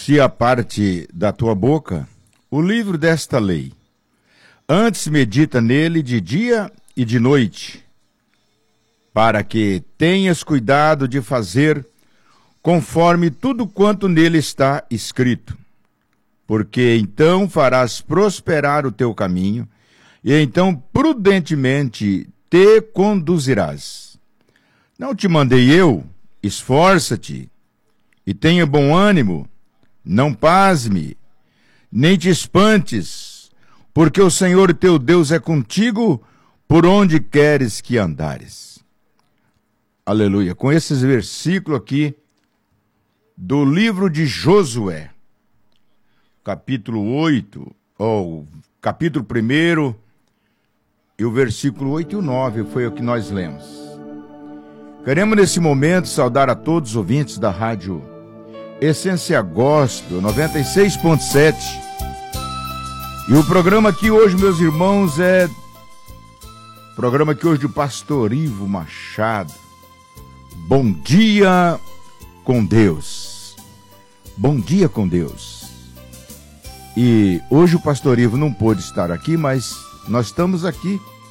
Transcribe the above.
se aparte da tua boca o livro desta lei. Antes medita nele de dia e de noite, para que tenhas cuidado de fazer conforme tudo quanto nele está escrito. Porque então farás prosperar o teu caminho, e então prudentemente te conduzirás. Não te mandei eu? Esforça-te e tenha bom ânimo, não pasme, nem te espantes, porque o Senhor teu Deus é contigo por onde queres que andares. Aleluia. Com esses versículos aqui do livro de Josué, capítulo 8, ou capítulo 1, e o versículo 8 e o 9 foi o que nós lemos. Queremos nesse momento saudar a todos os ouvintes da rádio Essência Gospel 96.7. E o programa aqui hoje, meus irmãos, é o programa aqui hoje do pastor Ivo Machado. Bom dia com Deus. Bom dia com Deus. E hoje o pastor Ivo não pôde estar aqui, mas nós estamos aqui